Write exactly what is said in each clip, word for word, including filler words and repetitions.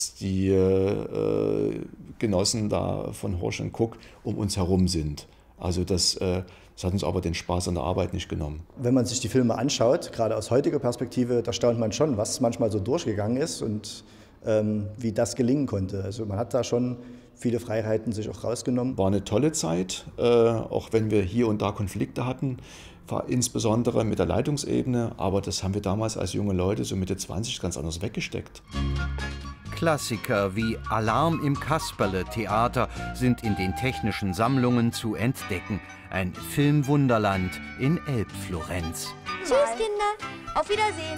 die äh, Genossen da von Horsch und Cook um uns herum sind. Also das, äh, das hat uns aber den Spaß an der Arbeit nicht genommen. Wenn man sich die Filme anschaut, gerade aus heutiger Perspektive, da staunt man schon, was manchmal so durchgegangen ist und ähm, wie das gelingen konnte. Also man hat da schon viele Freiheiten sich auch rausgenommen. War eine tolle Zeit, äh, auch wenn wir hier und da Konflikte hatten, war insbesondere mit der Leitungsebene, aber das haben wir damals als junge Leute, so Mitte zwanzig, ganz anders weggesteckt. Klassiker wie Alarm im Kasperle-Theater sind in den technischen Sammlungen zu entdecken. Ein Filmwunderland in Elbflorenz. Tschüss, Kinder. Auf Wiedersehen.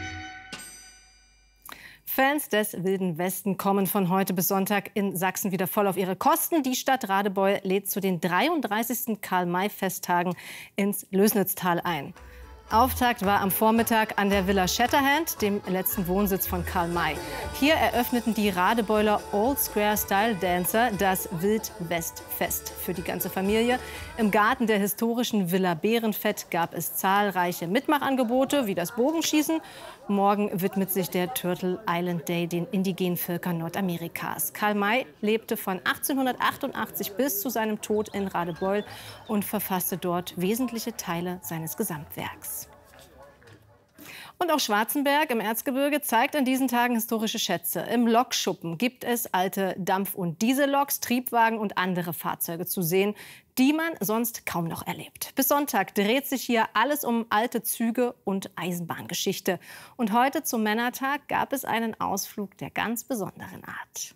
Fans des Wilden Westen kommen von heute bis Sonntag in Sachsen wieder voll auf ihre Kosten. Die Stadt Radebeul lädt zu den dreiunddreißigsten Karl-May-Festtagen ins Lößnitztal ein. Auftakt war am Vormittag an der Villa Shatterhand, dem letzten Wohnsitz von Karl May. Hier eröffneten die Radebeuler Old Square Style Dancer das Wild-West-Fest für die ganze Familie. Im Garten der historischen Villa Bärenfett gab es zahlreiche Mitmachangebote wie das Bogenschießen. Morgen widmet sich der Turtle Island Day den indigenen Völkern Nordamerikas. Karl May lebte von achtzehnhundertachtundachtzig bis zu seinem Tod in Radebeul und verfasste dort wesentliche Teile seines Gesamtwerks. Und auch Schwarzenberg im Erzgebirge zeigt an diesen Tagen historische Schätze. Im Lokschuppen gibt es alte Dampf- und Dieselloks, Triebwagen und andere Fahrzeuge zu sehen, die man sonst kaum noch erlebt. Bis Sonntag dreht sich hier alles um alte Züge und Eisenbahngeschichte. Und heute zum Männertag gab es einen Ausflug der ganz besonderen Art.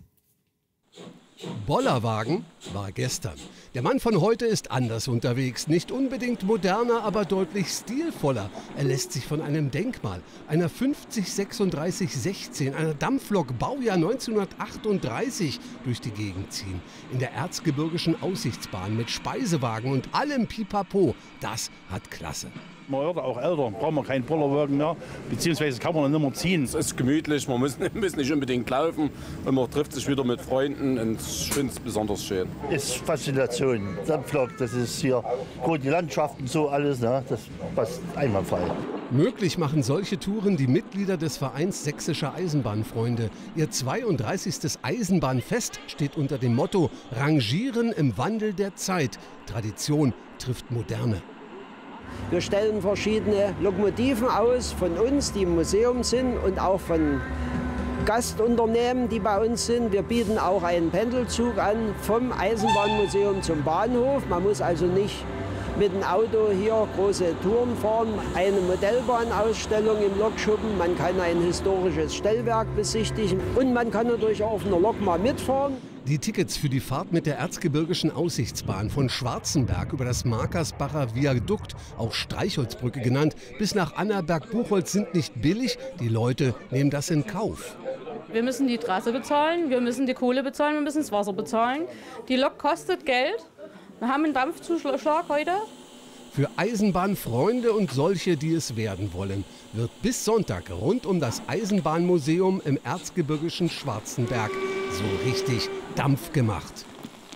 Bollerwagen war gestern. Der Mann von heute ist anders unterwegs. Nicht unbedingt moderner, aber deutlich stilvoller. Er lässt sich von einem Denkmal, einer fünfzig sechsunddreißig sechzehn, einer Dampflok Baujahr neunzehnhundertachtunddreißig, durch die Gegend ziehen. In der erzgebirgischen Aussichtsbahn mit Speisewagen und allem Pipapo. Das hat Klasse. Man wird auch älter, braucht man keinen Bollerwagen mehr, beziehungsweise kann man dann nicht mehr ziehen. Es ist gemütlich, man muss, muss nicht unbedingt laufen und man trifft sich wieder mit Freunden und ich finde es besonders schön. Es ist Faszination. Dampflok, das ist hier gut, die Landschaften so alles, ne? Das passt einwandfrei. Möglich machen solche Touren die Mitglieder des Vereins Sächsischer Eisenbahnfreunde. Ihr zweiunddreißigstes Eisenbahnfest steht unter dem Motto Rangieren im Wandel der Zeit. Tradition trifft Moderne. Wir stellen verschiedene Lokomotiven aus von uns, die im Museum sind, und auch von Gastunternehmen, die bei uns sind. Wir bieten auch einen Pendelzug an vom Eisenbahnmuseum zum Bahnhof. Man muss also nicht mit dem Auto hier große Touren fahren. Eine Modellbahnausstellung im Lokschuppen. Man kann ein historisches Stellwerk besichtigen und man kann natürlich auch auf einer Lok mal mitfahren. Die Tickets für die Fahrt mit der erzgebirgischen Aussichtsbahn von Schwarzenberg über das Markersbacher Viadukt, auch Streichholzbrücke genannt, bis nach Annaberg-Buchholz sind nicht billig. Die Leute nehmen das in Kauf. Wir müssen die Trasse bezahlen, wir müssen die Kohle bezahlen, wir müssen das Wasser bezahlen. Die Lok kostet Geld. Wir haben einen Dampfzuschlag heute. Für Eisenbahnfreunde und solche, die es werden wollen, wird bis Sonntag rund um das Eisenbahnmuseum im erzgebirgischen Schwarzenberg so richtig Dampf gemacht.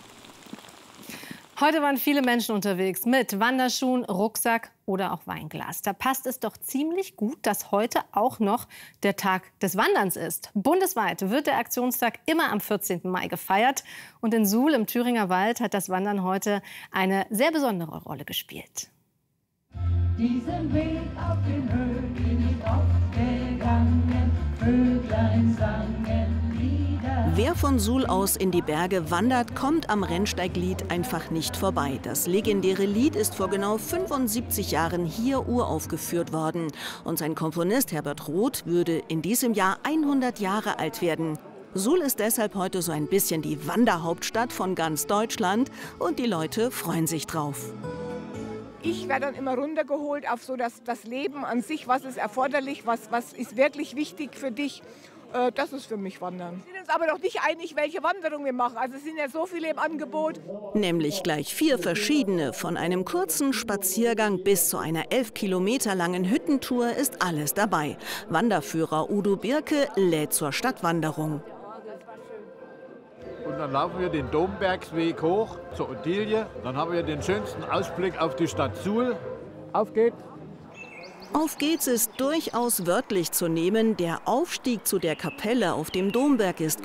Heute waren viele Menschen unterwegs mit Wanderschuhen, Rucksack oder auch Weinglas. Da passt es doch ziemlich gut, dass heute auch noch der Tag des Wanderns ist. Bundesweit wird der Aktionstag immer am vierzehnten Mai gefeiert. Und in Suhl im Thüringer Wald hat das Wandern heute eine sehr besondere Rolle gespielt. Diesen Weg auf den Höhen bin ich oft gegangen, Vöglein sangen Lieder. Wer von Suhl aus in die Berge wandert, kommt am Rennsteiglied einfach nicht vorbei. Das legendäre Lied ist vor genau fünfundsiebzig Jahren hier uraufgeführt worden. Und sein Komponist Herbert Roth würde in diesem Jahr hundert Jahre alt werden. Suhl ist deshalb heute so ein bisschen die Wanderhauptstadt von ganz Deutschland und die Leute freuen sich drauf. Ich werde dann immer runtergeholt auf so das, das Leben an sich, was ist erforderlich, was, was ist wirklich wichtig für dich. Äh, das ist für mich Wandern. Wir sind uns aber noch nicht einig, welche Wanderung wir machen. Also es sind ja so viele im Angebot. Nämlich gleich vier verschiedene. Von einem kurzen Spaziergang bis zu einer elf Kilometer langen Hüttentour ist alles dabei. Wanderführer Udo Birke lädt zur Stadtwanderung. Und dann laufen wir den Dombergsweg hoch zur Ottilie. Dann haben wir den schönsten Ausblick auf die Stadt Suhl. Auf geht's! Auf geht's ist durchaus wörtlich zu nehmen. Der Aufstieg zu der Kapelle auf dem Domberg ist